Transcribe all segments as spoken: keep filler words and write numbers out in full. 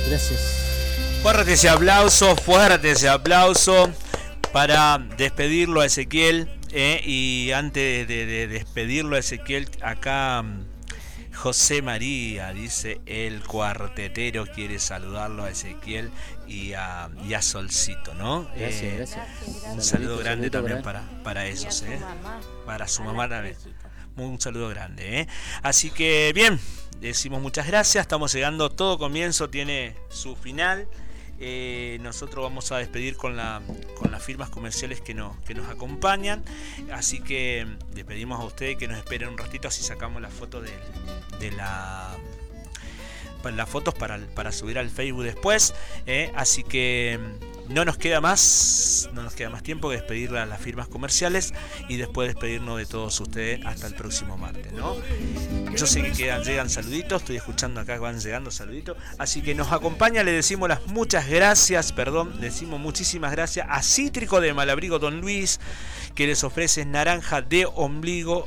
Gracias. Fuerte ese aplauso, fuerte ese aplauso para despedirlo a Ezequiel. Eh, y antes de, de despedirlo a Ezequiel, acá José María dice: el cuartetero quiere saludarlo a Ezequiel y a, y a Solcito, ¿no? Gracias, eh, gracias. Un Saludito, saludo grande saludito también para para, para esos, eh. Mamá, para su a mamá la también. viejita. Un saludo grande, ¿eh? Así que bien, decimos muchas gracias. Estamos llegando, todo comienzo tiene su final. Eh, nosotros vamos a despedir con, la, con las firmas comerciales que nos, que nos acompañan. Así que les pedimos a ustedes que nos esperen un ratito, así sacamos las fotos de, de la... las fotos para, para subir al Facebook después, ¿eh? Así que no nos queda más no nos queda más tiempo que despedir a las firmas comerciales y después despedirnos de todos ustedes hasta el próximo martes, ¿no? Yo sé que quedan, llegan saluditos, estoy escuchando acá que van llegando saluditos, así que nos acompaña, le decimos las muchas gracias, perdón, le decimos muchísimas gracias a Cítrico de Malabrigo Don Luis, que les ofrece naranja de ombligo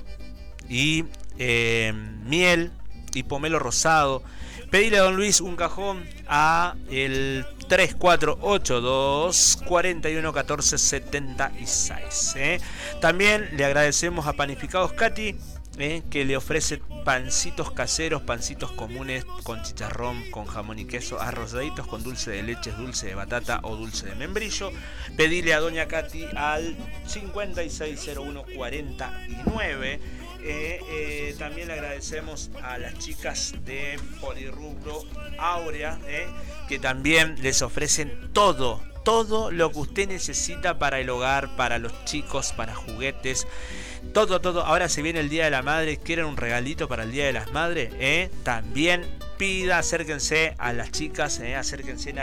y eh, miel y pomelo rosado. Pedile a Don Luis un cajón a el tres cuatro ocho dos, cuatro uno uno, uno cuatro siete seis. ¿eh? También le agradecemos a Panificados Katy, ¿eh? que le ofrece pancitos caseros, pancitos comunes con chicharrón, con jamón y queso, arrolladitos con dulce de leche, dulce de batata o dulce de membrillo. Pedile a Doña Katy al cincuenta y seis cero uno cuarenta y nueve. Eh, eh, también le agradecemos a las chicas de Polirrubro Áurea, eh, que también les ofrecen todo, todo lo que usted necesita para el hogar, para los chicos, para juguetes, todo, todo. Ahora se viene el Día de la Madre, quieren un regalito para el Día de las Madres, eh, también pida, acérquense a las chicas, eh, acérquense a